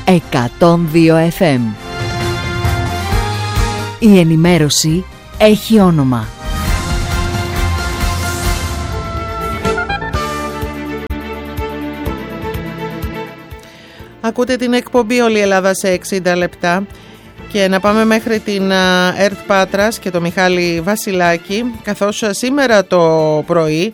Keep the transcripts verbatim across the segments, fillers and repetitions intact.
εκατόν δύο εφ εμ. Η ενημέρωση έχει όνομα. Ακούτε την εκπομπή «Όλη η Ελλάδα σε εξήντα λεπτά» και να πάμε μέχρι την ΕΡΤ Πάτρας και το Μιχάλη Βασιλάκη, καθώς σήμερα το πρωί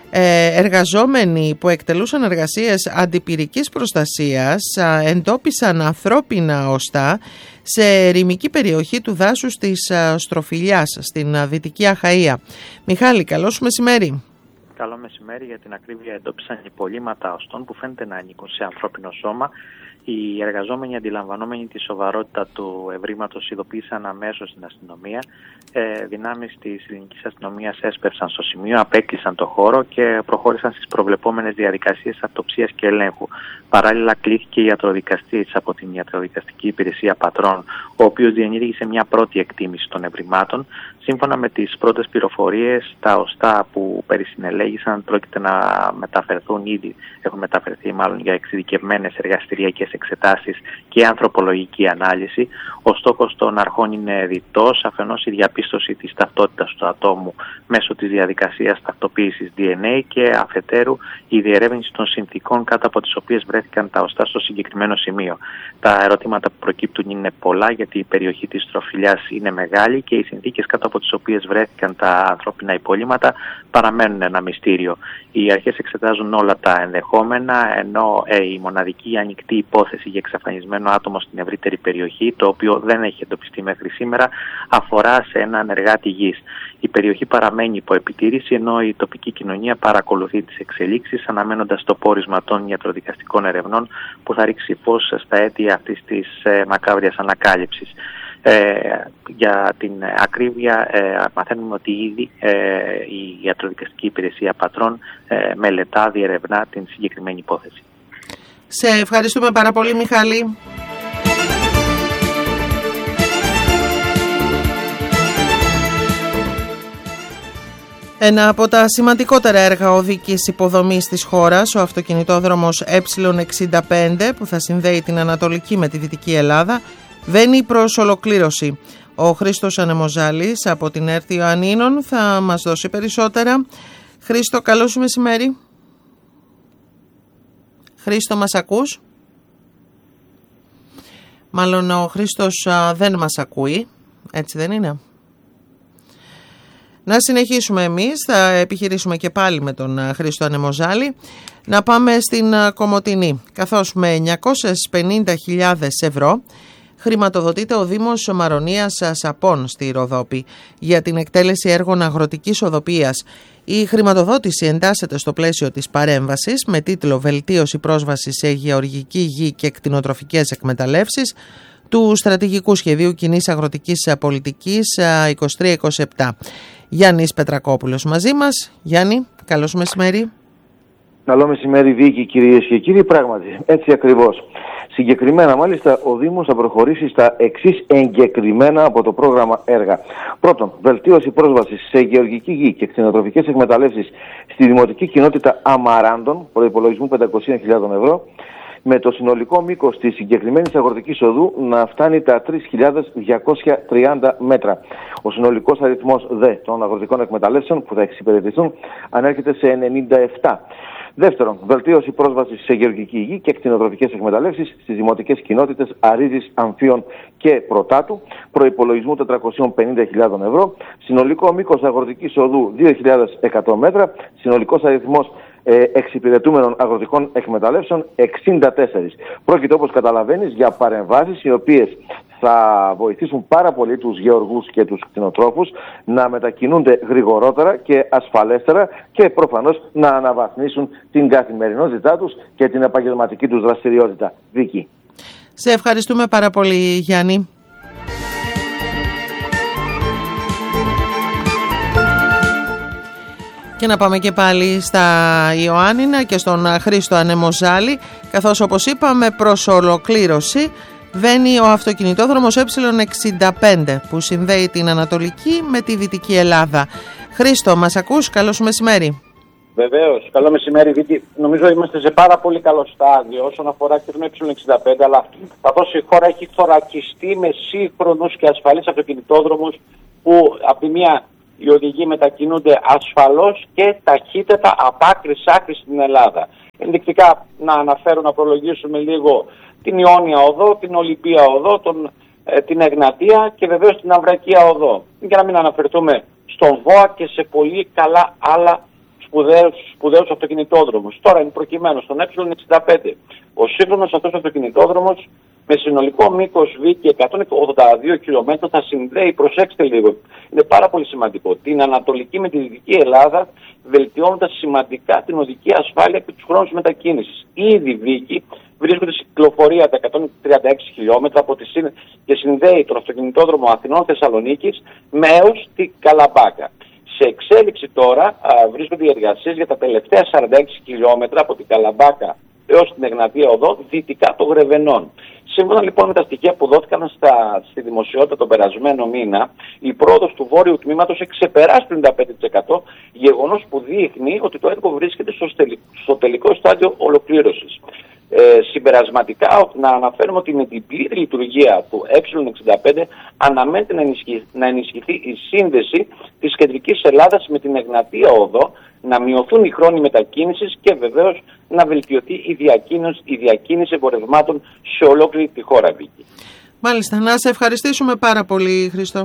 εργαζόμενοι που εκτελούσαν εργασίες αντιπυρικής προστασίας εντόπισαν ανθρώπινα οστά σε ερημική περιοχή του δάσους της Στροφιλιάς στην Δυτική Αχαΐα. Μιχάλη, καλό σου μεσημέρι. Καλό μεσημέρι. Για την ακρίβεια, εντόπισαν υπολείμματα οστών που φαίνεται να ανήκουν σε ανθρώπινο σώμα. Οι εργαζόμενοι, αντιλαμβανόμενοι τη σοβαρότητα του ευρήματος, ειδοποίησαν αμέσως την αστυνομία. Ε, δυνάμεις της ελληνικής αστυνομίας έσπευσαν στο σημείο, απέκλεισαν το χώρο και προχώρησαν στις προβλεπόμενες διαδικασίες αυτοψίας και ελέγχου. Παράλληλα, κλήθηκε ιατροδικαστής από την Ιατροδικαστική Υπηρεσία Πατρών, ο οποίος διενήργησε μια πρώτη εκτίμηση των ευρημάτων. Σύμφωνα με τις πρώτες πληροφορίες, τα οστά που περισυνελέγησαν πρόκειται να μεταφερθούν ήδη, έχουν μεταφερθεί μάλλον για εξειδικευμένες εργαστηριακές εξετάσεις και ανθρωπολογική ανάλυση. Ο στόχος των αρχών είναι διτός, αφενός η διαπίστωση της ταυτότητας του ατόμου μέσω της διαδικασίας ταυτοποίησης ντι εν έι και αφετέρου η διερεύνηση των συνθήκων κάτω από τις οποίες βρέθηκαν τα οστά στο συγκεκριμένο σημείο. Τα ερωτήματα που προκύπτουν είναι πολλά, γιατί η περιοχή της Στροφιλιάς είναι μεγάλη και οι συνθήκες κάτω από τις οποίες βρέθηκαν τα ανθρώπινα υπολείμματα παραμένουν ένα μυστήριο. Οι αρχές εξετάζουν όλα τα ενδεχόμενα, ενώ ε, η μοναδική ανοιχτή υπόθεση για εξαφανισμένο άτομο στην ευρύτερη περιοχή, το οποίο δεν έχει εντοπιστεί μέχρι σήμερα, αφορά σε έναν εργάτη γης. Η περιοχή παραμένει υπό επιτήρηση, ενώ η τοπική κοινωνία παρακολουθεί τις εξελίξεις, αναμένοντας το πόρισμα των ιατροδικαστικών ερευνών που θα ρίξει φως στα αίτια αυτής της ε, μακάβριας ανακάλυψης. Ε, για την ακρίβεια, ε, μαθαίνουμε ότι ήδη ε, η Ιατροδικαστική Υπηρεσία Πατρών ε, μελετά, διερευνά την συγκεκριμένη υπόθεση. Σε ευχαριστούμε πάρα πολύ, Μιχάλη. Ένα από τα σημαντικότερα έργα οδικής υποδομής της χώρας, ο αυτοκινητόδρομος Ε εξήντα πέντε, που θα συνδέει την Ανατολική με τη Δυτική Ελλάδα, βαίνει προς ολοκλήρωση. Ο Χρήστος Ανεμοζάλης από την ΕΡΤ Ιωαννίνων θα μας δώσει περισσότερα. Χρήστο, καλό σου μεσημέρι. Χρήστο, μας ακούς? Μάλλον ο Χρήστος α, δεν μας ακούει, έτσι δεν είναι? Να συνεχίσουμε εμείς, θα επιχειρήσουμε και πάλι με τον Χρήστο Ανεμοζάλη. Να πάμε στην Κομοτηνή, καθώς με εννιακόσιες πενήντα χιλιάδες ευρώ χρηματοδοτείται ο Δήμος Μαρονίας Σαπών στη Ροδόπη για την εκτέλεση έργων αγροτικής οδοποιίας. Η χρηματοδότηση εντάσσεται στο πλαίσιο της παρέμβασης με τίτλο «Βελτίωση πρόσβασης σε γεωργική γη και κτηνοτροφικές εκμεταλλεύσεις» του Στρατηγικού Σχεδίου Κοινής Αγροτικής Πολιτικής είκοσι τρία είκοσι επτά. Γιάννης Πετρακόπουλος μαζί μας. Γιάννη, καλώς μεσημέρι. Καλό μεσημέρι, Βίκη, κυρίες και κύριοι. Πράγματι, έτσι ακριβώς. Συγκεκριμένα, μάλιστα, ο Δήμος θα προχωρήσει στα εξής εγκεκριμένα από το πρόγραμμα έργα. Πρώτον, βελτίωση πρόσβασης σε γεωργική γη και κτηνοτροφικές εκμεταλλεύσεις στη δημοτική κοινότητα Αμαράντων, προϋπολογισμού πεντακόσιες χιλιάδες ευρώ, με το συνολικό μήκος της συγκεκριμένης αγροτικής οδού να φτάνει τα τρεις χιλιάδες διακόσια τριάντα μέτρα. Ο συνολικός αριθμός δε των αγροτικών εκμεταλλεύσεων που θα εξυπηρετηθούν ανέρχεται σε ενενήντα επτά. Δεύτερον, βελτίωση πρόσβασης σε γεωργική γη και κτηνοτροφικές εκμεταλλεύσεις στις δημοτικές κοινότητες Αρίδης, Αμφίων και Πρωτάτου, προϋπολογισμού τετρακόσιες πενήντα χιλιάδες ευρώ, συνολικό μήκος αγροτικής οδού δύο χιλιάδες εκατό μέτρα, συνολικός αριθμός ε, εξυπηρετούμενων αγροτικών εκμεταλλεύσεων εξήντα τέσσερα. Πρόκειται, όπως καταλαβαίνεις, για παρεμβάσεις οι οποίες θα βοηθήσουν πάρα πολύ τους γεωργούς και τους κτηνοτρόφους να μετακινούνται γρηγορότερα και ασφαλέστερα και προφανώς να αναβαθμίσουν την καθημερινότητά τους και την επαγγελματική τους δραστηριότητα. Βίκη. Σε ευχαριστούμε πάρα πολύ, Γιάννη. Και να πάμε και πάλι στα Ιωάννινα και στον Χρήστο Ανεμοζάλη, καθώς, όπως είπαμε, προς ολοκλήρωση βαίνει ο αυτοκινητόδρομος Ε εξήντα πέντε που συνδέει την Ανατολική με τη Δυτική Ελλάδα. Χρήστο, μας ακούς? Καλό σου μεσημέρι. Βεβαίως. Καλό μεσημέρι, Βίκη. Νομίζω είμαστε σε πάρα πολύ καλό στάδιο όσον αφορά και τον Ε εξήντα πέντε, αλλά καθώς η χώρα έχει θωρακιστεί με σύγχρονους και ασφαλείς αυτοκινητόδρομους που από τη μία οι οδηγοί μετακινούνται ασφαλώς και ταχύτερα από άκρη σ' άκρη στην Ελλάδα. Ενδεικτικά να αναφέρω, να προλογίσουμε λίγο την Ιόνια Οδό, την Ολυμπία Οδό, τον, ε, την Εγνατία και βεβαίως την Αυρακία Οδό. Για να μην αναφερθούμε στον ΒΟΑ και σε πολύ καλά άλλα σπουδαίους, σπουδαίους αυτοκινητόδρομους. Τώρα, εν προκειμένου, στον Ε εξήντα πέντε, ο σύγχρονος αυτός αυτοκινητόδρομος με συνολικό μήκος Βίκη εκατόν ογδόντα δύο χιλιόμετρα θα συνδέει, προσέξτε λίγο, είναι πάρα πολύ σημαντικό, την Ανατολική με τη Δυτική Ελλάδα, βελτιώνοντας σημαντικά την οδική ασφάλεια και τους χρόνους μετακίνησης. Ήδη Βίκη βρίσκονται σε κυκλοφορία τα εκατόν τριάντα έξι χιλιόμετρα από τη συν... και συνδέει τον αυτοκινητόδρομο Αθηνών-Θεσσαλονίκης με έως τη Καλαμπάκα. Σε εξέλιξη τώρα α, βρίσκονται οι εργασίες για τα τελευταία σαράντα έξι χιλιόμετρα από την Καλαμπάκα έως την Εγνατία Οδό, δυτικά των Γρεβενών. Σύμφωνα λοιπόν με τα στοιχεία που δόθηκαν στα, στη δημοσιότητα τον περασμένο μήνα, η πρόοδος του βόρειου τμήματος έχει ξεπεράσει το πενήντα πέντε τοις εκατό, γεγονός που δείχνει ότι το έργο βρίσκεται στο, στελ, στο τελικό στάδιο ολοκλήρωσης. Ε, συμπερασματικά να αναφέρουμε ότι με την πλήρη λειτουργία του Ε εξήντα πέντε αναμένεται να, ενισχυ, να ενισχυθεί η σύνδεση της κεντρικής Ελλάδας με την Εγνατία Οδό, να μειωθούν οι χρόνοι μετακίνησης και βεβαίως να βελτιωθεί η διακίνηση, η διακίνηση εμπορευμάτων σε ολόκληρη τη χώρα, Βίκη. Μάλιστα, να σε ευχαριστήσουμε πάρα πολύ, Χρήστο.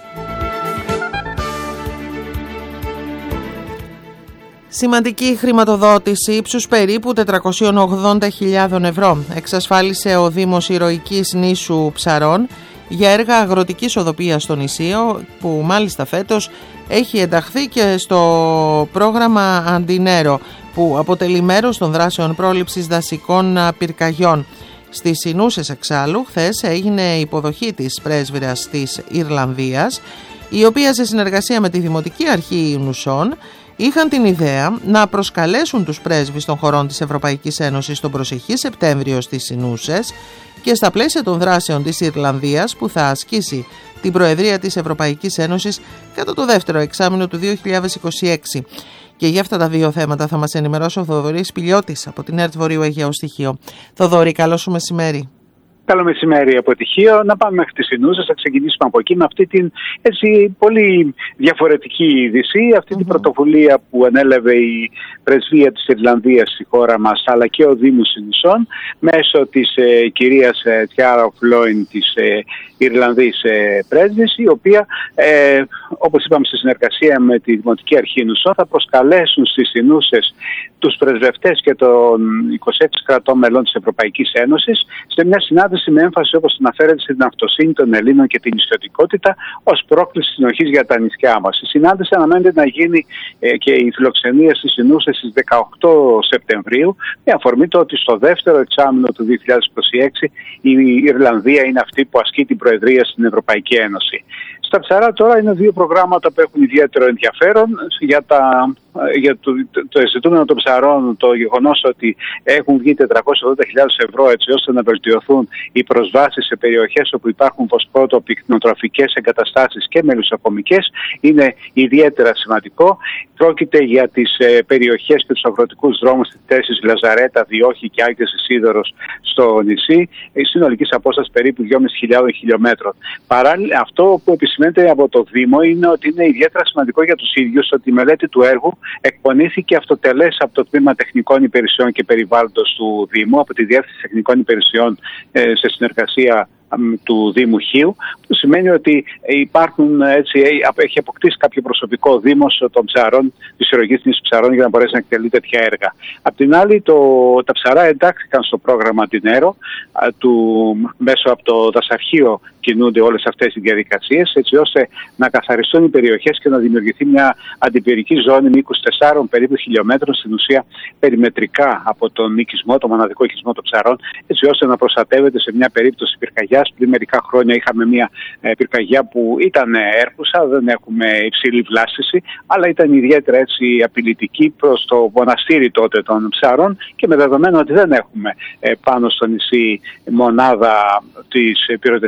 Σημαντική χρηματοδότηση ύψους περίπου τετρακόσιες ογδόντα χιλιάδες ευρώ εξασφάλισε ο Δήμος Ηρωικής Νήσου Ψαρών για έργα αγροτικής οδοποιίας στο νησί, που μάλιστα φέτος έχει ενταχθεί και στο πρόγραμμα Αντινέρο, που αποτελεί μέρος των δράσεων πρόληψης δασικών πυρκαγιών. Στις Σινούσες εξάλλου χθες έγινε υποδοχή της πρέσβυρας της Ιρλανδίας, η οποία σε συνεργασία με τη Δημοτική Αρχή Νουσών είχαν την ιδέα να προσκαλέσουν τους πρέσβεις των χωρών της Ευρωπαϊκής Ένωσης τον προσεχή Σεπτέμβριο στις Σινούσες και στα πλαίσια των δράσεων της Ιρλανδίας, που θα ασκήσει την Προεδρία της Ευρωπαϊκής Ένωσης κατά το δεύτερο εξάμηνο του δύο χιλιάδες είκοσι έξι. Και για αυτά τα δύο θέματα θα μας ενημερώσει ο Θοδωρής Πηλιώτης από την ΕΡΤ Βορείου Αιγαίου Στοιχείο. Θοδωρή, καλό σου μεσημέρι. Καλό μεσημέρι από Τυχείο. Να πάμε μέχρι τις Σινούσες, θα ξεκινήσουμε από εκεί με αυτή την έτσι, πολύ διαφορετική είδηση, αυτή mm-hmm. την πρωτοβουλία που ανέλαβε η Πρεσβεία της Ιρλανδίας στη χώρα μας, αλλά και ο Δήμος Σινουσών, μέσω της ε, κυρίας ε, Τιάρα Φλόιν, της ε, Ιρλανδής ε, πρέσβης, η οποία, ε, όπως είπαμε, στη συνεργασία με τη Δημοτική Αρχή Νουσών, θα προσκαλέσουν στις Σινούσες τους πρεσβευτές και των είκοσι έξι κρατών μελών της Ευρωπαϊκής Ένωσης σε μια συνάντηση με έμφαση, όπως αναφέρεται, στην αυτοσύνη των Ελλήνων και την νησιωτικότητα ως πρόκληση συνοχής για τα νησιά μας. Η συνάντηση αναμένεται να γίνει ε, και η φιλοξενία στις Σινούσες στις δεκαοκτώ Σεπτεμβρίου, με αφορμή το ότι στο δεύτερο εξάμηνο του δύο χιλιάδες είκοσι έξι η Ιρλανδία είναι αυτή που ασκεί την Προεδρία στην Ευρωπαϊκή Ένωση. Στα Ψαρά τώρα είναι δύο προγράμματα που έχουν ιδιαίτερο ενδιαφέρον για, τα, για το, το ζητούμενο των ψαρών, το γεγονός ότι έχουν βγει τετρακόσιες ογδόντα χιλιάδες ευρώ έτσι ώστε να βελτιωθούν οι προσβάσεις σε περιοχές όπου υπάρχουν φωσπρότο πυκνοτροφικές εγκαταστάσεις και μελισσοκομικές, είναι ιδιαίτερα σημαντικό. Πρόκειται για τις ε, περιοχές και τους αγροτικούς δρόμους της θέσης Λαζαρέτα, Διόχη και Άγιος Ισίδωρος στο νησί, η συνολικής απόσταση περίπου δυόμισι χιλιάδες χιλιόμετρων. Παράλληλα, αυτό που επισημαίνεται από το Δήμο είναι ότι είναι ιδιαίτερα σημαντικό για τους ίδιους ότι η μελέτη του έργου εκπονήθηκε αυτοτελές από το Τμήμα Τεχνικών Υπηρεσιών και Περιβάλλοντος του Δήμου, από τη Διεύθυνση Τεχνικών Υπηρεσιών ε, σε συνεργασία του Δήμου Χίου, που σημαίνει ότι υπάρχουν, έτσι, έχει αποκτήσει κάποιο προσωπικό ο Δήμος των Ψαρών, της Ηρωικής Νήσου Ψαρών, για να μπορέσει να εκτελεί τέτοια έργα. Απ' την άλλη, το, τα ψαρά εντάχθηκαν στο πρόγραμμα Αντινέρο, του, μέσω από το δασαρχείο κινούνται όλες αυτές οι διαδικασίες, έτσι ώστε να καθαριστούν οι περιοχές και να δημιουργηθεί μια αντιπυρική ζώνη μήκους τεσσάρων περίπου χιλιόμετρων, στην ουσία περιμετρικά από τον οικισμό, τον μοναδικό οικισμό των ψαρών, έτσι ώστε να προστατεύεται σε μια περίπτωση πυρκαγιάς. Πριν μερικά χρόνια είχαμε μια ε, πυρκαγιά που ήταν έρχουσα, δεν έχουμε υψηλή βλάστηση, αλλά ήταν ιδιαίτερα έτσι απειλητική προς το μοναστήρι τότε των ψαρών, και με δεδομένο ότι δεν έχουμε ε, πάνω στο νησί μονάδα της πυροσβεστικής υπηρεσίας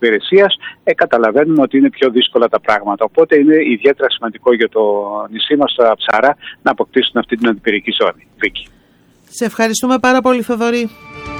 υπηρεσίας, ε, καταλαβαίνουμε ότι είναι πιο δύσκολα τα πράγματα. Οπότε είναι ιδιαίτερα σημαντικό για το νησί μας, τα Ψαρά, να αποκτήσουν αυτή την αντιπυρική ζώνη. Βίκη. Σε ευχαριστούμε πάρα πολύ, Θοδωρή.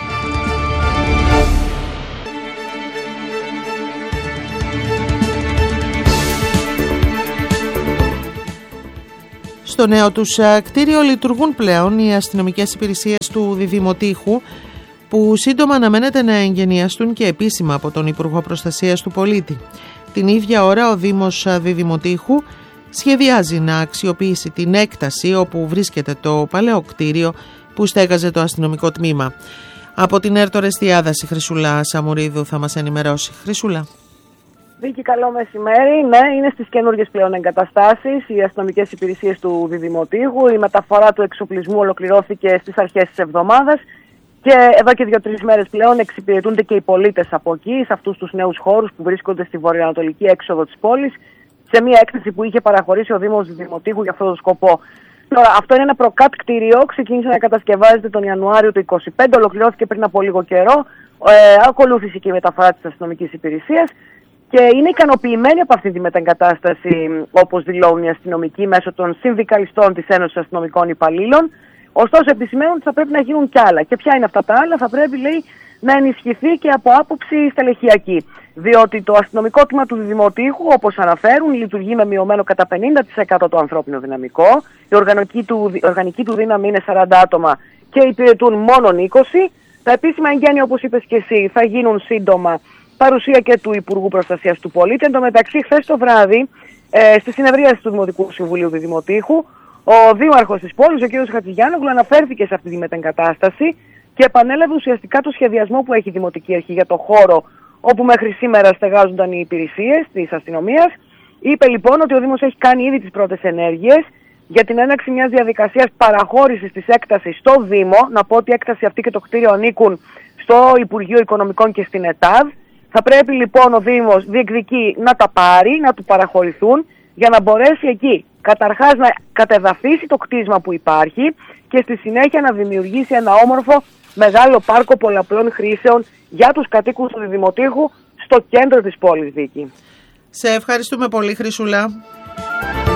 Στο νέο τους κτίριο λειτουργούν πλέον οι αστυνομικές υπηρεσίες του Διδημοτήχου, που σύντομα αναμένεται να εγγενιαστούν και επίσημα από τον Υπουργό Προστασίας του Πολίτη. Την ίδια ώρα ο Δήμος Διδημοτήχου σχεδιάζει να αξιοποιήσει την έκταση όπου βρίσκεται το παλαιό κτίριο που στέγαζε το αστυνομικό τμήμα. Από την Έρτο Ρεστιάδας η Χρυσούλα Σαμουρίδου θα μας ενημερώσει. Χρυσούλα. Βίκη, καλό μεσημέρι. Ναι, είναι στις καινούργιες πλέον εγκαταστάσεις οι αστυνομικές υπηρεσίες του Διδημοτήχου. Η μεταφορά του εξοπλισμού ολοκληρώθηκε στις αρχές της εβδομάδας και εδώ και δύο-τρεις μέρες πλέον εξυπηρετούνται και οι πολίτες από εκεί, σε αυτούς τους νέους χώρους που βρίσκονται στη βορειοανατολική έξοδο της πόλης, σε μια έκταση που είχε παραχωρήσει ο Δήμος Διδημοτήχου για αυτόν τον σκοπό. Τώρα, αυτό είναι ένα προκάτ κτίριο, ξεκίνησε να κατασκευάζεται τον Ιανουάριο του είκοσι πέντε, ολοκληρώθηκε πριν από λίγο καιρό, ε, ακολούθησε και η μεταφορά της αστυνομικής υπηρεσίας. Και είναι ικανοποιημένοι από αυτή τη μεταγκατάσταση, όπως δηλώνουν οι αστυνομικοί μέσω των συνδικαλιστών της Ένωσης Αστυνομικών Υπαλλήλων. Ωστόσο, επισημαίνουν ότι θα πρέπει να γίνουν κι άλλα. Και ποια είναι αυτά τα άλλα? Θα πρέπει, λέει, να ενισχυθεί και από άποψη στελεχειακή. Διότι το αστυνομικό τμήμα του Διδημοτήχου, όπως αναφέρουν, λειτουργεί με μειωμένο κατά πενήντα τοις εκατό το ανθρώπινο δυναμικό. Η οργανική του, η οργανική του δύναμη είναι σαράντα άτομα και υπηρετούν μόνο είκοσι. Τα επίσημα εγγένεια, όπως είπες και εσύ, θα γίνουν σύντομα. Παρουσία και του Υπουργού Προστασίας του Πολίτη. Εν τω μεταξύ, χθες το βράδυ, ε, στη συνεδρίαση του Δημοτικού Συμβουλίου Διδημοτήχου, ο Δήμαρχος της πόλης, ο κ. Χατζηγιάννογλου, αναφέρθηκε σε αυτή τη μετεγκατάσταση και επανέλαβε ουσιαστικά το σχεδιασμό που έχει η Δημοτική Αρχή για το χώρο όπου μέχρι σήμερα στεγάζονταν οι υπηρεσίες της αστυνομίας. Είπε λοιπόν ότι ο Δήμος έχει κάνει ήδη τις πρώτες ενέργειες για την έναρξη μιας διαδικασίας παραχώρησης της έκτασης στο Δήμο. Να πω ότι η έκταση αυτή και το κτίριο ανήκουν στο Υπουργείο Οικονομικών και στην ΕΤΑΔ. Θα πρέπει λοιπόν ο Δήμος διεκδικεί να τα πάρει, να του παραχωρηθούν, για να μπορέσει εκεί καταρχάς να κατεδαφίσει το κτίσμα που υπάρχει και στη συνέχεια να δημιουργήσει ένα όμορφο μεγάλο πάρκο πολλαπλών χρήσεων για τους κατοίκους του Διδημοτήχου στο κέντρο της πόλης, Βίκη. Σε ευχαριστούμε πολύ, Χρυσούλα.